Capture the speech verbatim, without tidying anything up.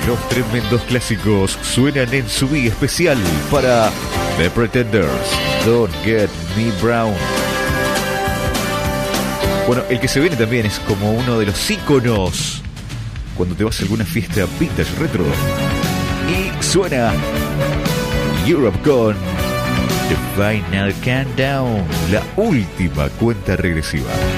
Los tremendos clásicos suenan en su día especial para The Pretenders, Don't Get Me Brown. Bueno, el que se viene también es como uno de los íconos cuando te vas a alguna fiesta vintage retro. Y suena Europe con The Final Countdown, la última cuenta regresiva.